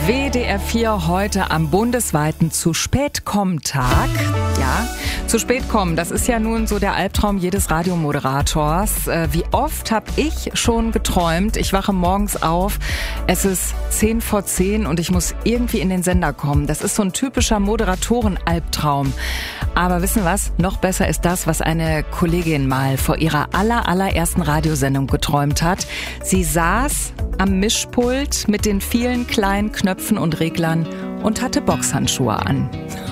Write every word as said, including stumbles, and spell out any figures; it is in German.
W D R vier heute am bundesweiten Zu-Spät-Kommen-Tag. Ja, zu spät kommen, das ist ja nun so der Albtraum jedes Radiomoderators. Äh, wie oft habe ich schon geträumt, ich wache morgens auf, es ist zehn vor zehn und ich muss irgendwie in den Sender kommen. Das ist so ein typischer Moderatoren-Albtraum. Aber wissen was? Noch besser ist das, was eine Kollegin mal vor ihrer aller, allerersten Radiosendung geträumt hat. Sie saß am Mischpult mit den vielen kleinen Knöpfen und Reglern und hatte Boxhandschuhe an.